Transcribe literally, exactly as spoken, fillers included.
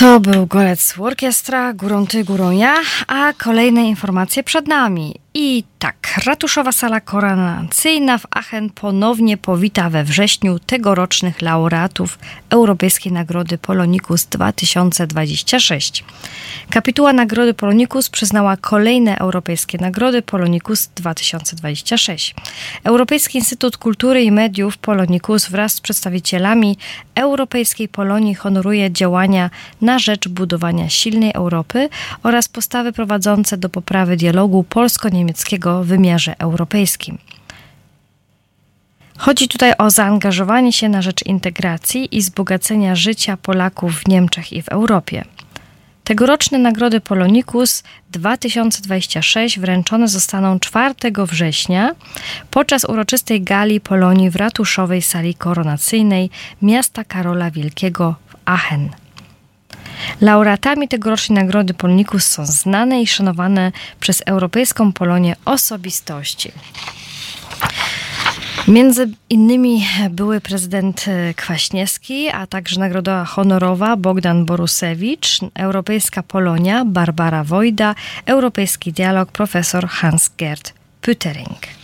To był Golec Orkiestra, Górą ty, górą ja, a kolejne informacje przed nami. I tak, ratuszowa sala koronacyjna w Aachen ponownie powita we wrześniu tegorocznych laureatów Europejskiej Nagrody Polonikus dwa tysiące dwadzieścia sześć. Kapituła Nagrody Polonikus przyznała kolejne Europejskie Nagrody Polonikus dwa tysiące dwadzieścia sześć. Europejski Instytut Kultury i Mediów Polonikus wraz z przedstawicielami Europejskiej Polonii honoruje działania na rzecz budowania silnej Europy oraz postawy prowadzące do poprawy dialogu polsko-niemieckiego w wymiarze europejskim. Chodzi tutaj o zaangażowanie się na rzecz integracji i wzbogacenia życia Polaków w Niemczech i w Europie. Tegoroczne Nagrody Polonikus dwa tysiące dwadzieścia sześć wręczone zostaną czwartego września podczas uroczystej gali Polonii w ratuszowej sali koronacyjnej miasta Karola Wielkiego w Aachen. Laureatami tegorocznej Nagrody Polonikus są znane i szanowane przez europejską Polonię osobistości. Między innymi były prezydent Kwaśniewski, a także nagroda honorowa Bogdan Borusewicz, Europejska Polonia Barbara Wojda, Europejski Dialog profesor Hans-Gert Püttering.